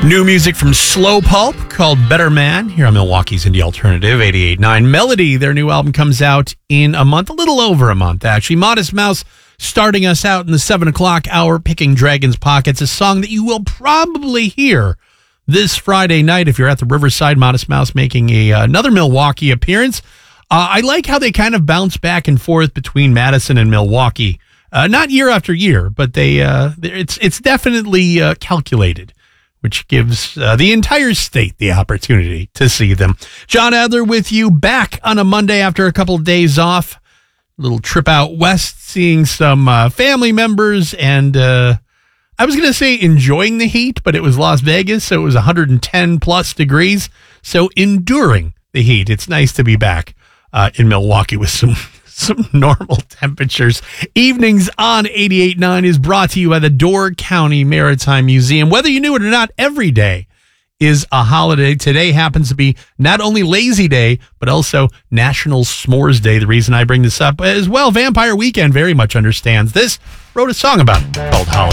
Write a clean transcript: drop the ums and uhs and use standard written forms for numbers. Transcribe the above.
New music from Slow Pulp called Better Man here on Milwaukee's Indie Alternative 88.9. Melody, their new album comes out in a month, a little over a month, actually. Modest Mouse starting us out in the 7 o'clock hour, Picking Dragon's Pockets, a song that you will probably hear this Friday night if you're at the Riverside. Modest Mouse making another Milwaukee appearance. I like how they kind of bounce back and forth between Madison and Milwaukee. Not year after year, but it's definitely calculated, which gives the entire state the opportunity to see them. John Adler with you, back on a Monday after a couple of days off. Little trip out west, seeing some family members, and I was going to say enjoying the heat, but it was Las Vegas, so it was 110 plus degrees. So enduring the heat. It's nice to be back in Milwaukee with some normal temperatures. Evenings on 88.9 is brought to you by the Door County Maritime Museum. Whether you knew it or not, every day is a holiday. Today happens to be not only Lazy Day, but also National S'mores Day. The reason I bring this up as well, Vampire Weekend very much understands this. Wrote a song about it called Holiday.